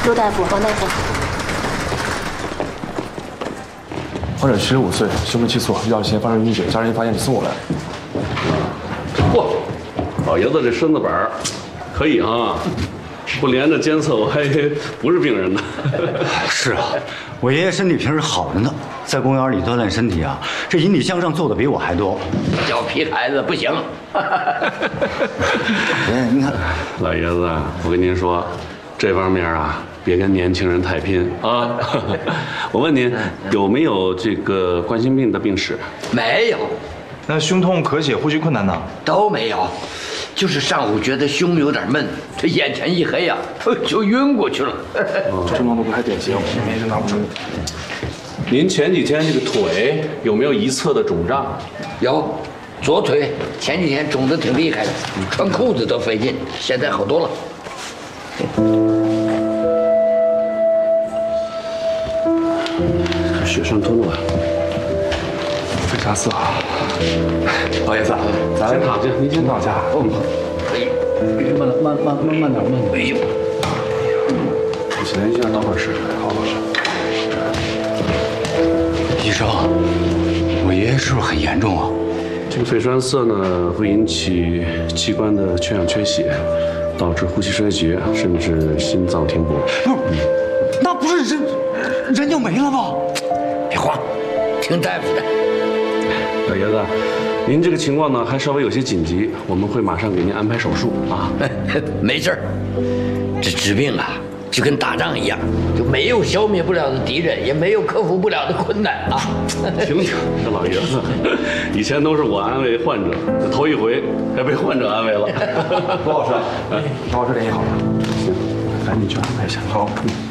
陆大夫，王大夫。 患者75岁，胸闷气促，遇到前发生晕厥，家人发现送我来。 嚯，老爷子这身子板儿可以啊！不连着监测，我还以为不是病人呢。 是啊，我爷爷身体平时好着呢，在公园里锻炼身体啊，这引体向上做的比我还多。 小屁孩子不行。 爷爷，您看， 老爷子，我跟您说，这方面啊，别跟年轻人太拼啊。我问您，有没有这个冠心病的病史？ 没有， 那胸痛、咳血、呼吸困难呢？ 都没有，就是上午觉得胸有点闷，这眼前一黑呀，就晕过去了。 症状都不太典型，免疫力拿不准。 您前几天这个腿有没有一侧的肿胀？ 有，左腿前几天肿得挺厉害的，穿裤子都费劲，现在好多了。 这血栓脱落了。 非常四号，老爷子，咱先躺下，您先躺下。 可以，慢点。哎呦， 不行，您先等会儿试试，好好试。 医生，我爷爷是不是很严重啊？ 这个肺栓塞呢，会引起器官的缺氧缺血，导致呼吸衰竭，甚至心脏停搏。 不是，那不是人就没了吗？ 别慌，听大夫的。 老爷子，您这个情况呢还稍微有些紧急，我们会马上给您安排手术啊。 没事儿，这治病啊，就跟打仗一样，就没有消灭不了的敌人，也没有克服不了的困难啊。 停，这老爷子，以前都是我安慰患者，这头一回还被患者安慰了。 罗老师，罗老师联系好了，行，赶紧去安排一下。好。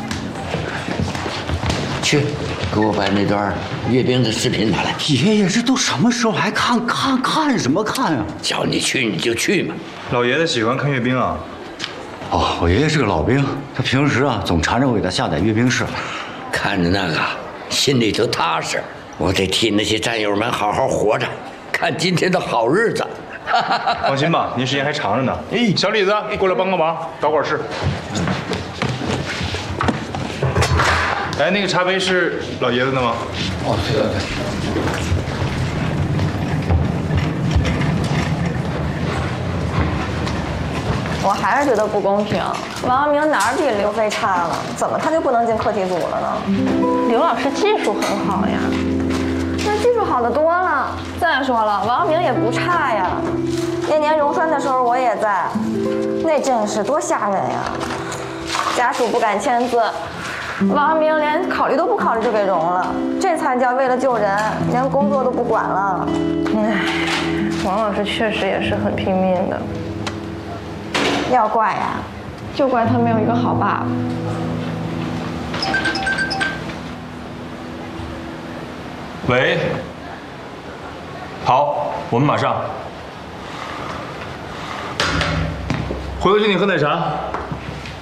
去，给我把那段阅兵的视频拿来。 爷爷，这都什么时候还看什么看呀？ 叫你去你就去嘛。 老爷子喜欢看阅兵啊？ 哦，我爷爷是个老兵，他平时啊总缠着我给他下载阅兵室， 看着那个心里头踏实。我得替那些战友们好好活着，看今天的好日子。 放心吧，您时间还长着呢。哎，小李子，过来帮个忙，导管室。哎，那个茶杯是老爷子的吗？ 哦，对。 我还是觉得不公平，王阳明哪儿比刘飞差了？怎么他就不能进课题组了呢？刘老师技术很好呀，那技术好的多了。再说了，王阳明也不差呀。那年溶栓的时候我也在，那阵势多吓人呀！家属不敢签字，王阳明连考虑都不考虑就给融了，这才叫为了救人，连工作都不管了。唉，王老师确实也是很拼命的。要怪呀，就怪他没有一个好爸爸。 喂，好，我们马上。回头请你喝奶茶。